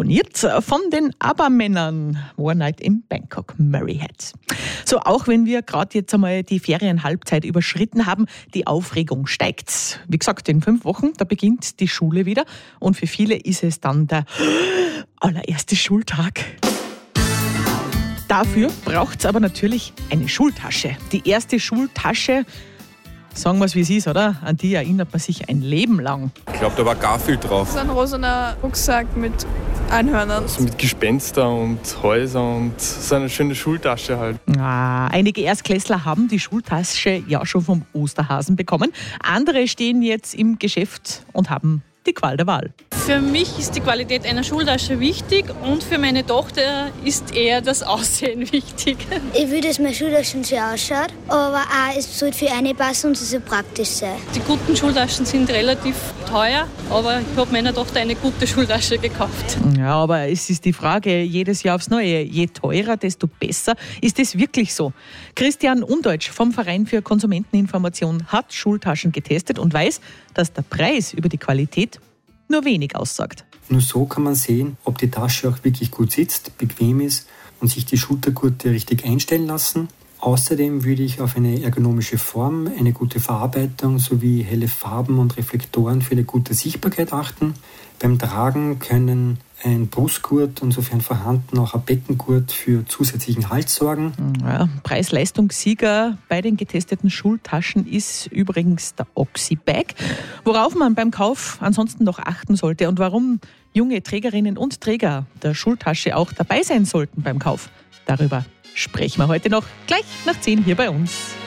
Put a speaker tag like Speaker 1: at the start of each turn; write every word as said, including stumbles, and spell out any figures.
Speaker 1: komponiert von den ABBA-Männern. One Night in Bangkok, Murray Head. So, auch wenn wir gerade jetzt einmal die Ferienhalbzeit überschritten haben, die Aufregung steigt. Wie gesagt, in fünf Wochen, da beginnt die Schule wieder und für viele ist es dann der allererste Schultag. Dafür braucht es aber natürlich eine Schultasche. Die erste Schultasche, sagen wir es wie es ist, oder? An die erinnert man sich ein Leben lang.
Speaker 2: Ich glaube, da war Garfield drauf.
Speaker 3: So ein rosaner Rucksack mit Einhörnern.
Speaker 2: So mit Gespenster und Häusern und so eine schöne Schultasche halt.
Speaker 1: Ah, einige Erstklässler haben die Schultasche ja schon vom Osterhasen bekommen. Andere stehen jetzt im Geschäft und haben die Qual der Wahl.
Speaker 4: Für mich ist die Qualität einer Schultasche wichtig und für meine Tochter ist eher das Aussehen wichtig.
Speaker 5: Ich will, dass meine Schultasche schön ausschaut, aber auch es sollte für eine passen und sie soll praktisch sein.
Speaker 4: Die guten Schultaschen sind relativ teuer, aber ich habe meiner Tochter eine gute Schultasche gekauft.
Speaker 1: Ja, aber es ist die Frage jedes Jahr aufs Neue. Je teurer, desto besser. Ist es wirklich so? Christian Undeutsch vom Verein für Konsumenteninformation hat Schultaschen getestet und weiß, dass der Preis über die Qualität nur wenig aussagt.
Speaker 6: Nur so kann man sehen, ob die Tasche auch wirklich gut sitzt, bequem ist und sich die Schultergurte richtig einstellen lassen. Außerdem würde ich auf eine ergonomische Form, eine gute Verarbeitung sowie helle Farben und Reflektoren für eine gute Sichtbarkeit achten. Beim Tragen können ein Brustgurt und sofern vorhanden auch ein Beckengurt für zusätzlichen Halt sorgen.
Speaker 1: Ja, Preis-Leistungssieger bei den getesteten Schultaschen ist übrigens der Oxibag, worauf man beim Kauf ansonsten noch achten sollte und warum junge Trägerinnen und Träger der Schultasche auch dabei sein sollten beim Kauf. Darüber sprechen wir heute noch gleich nach zehn hier bei uns.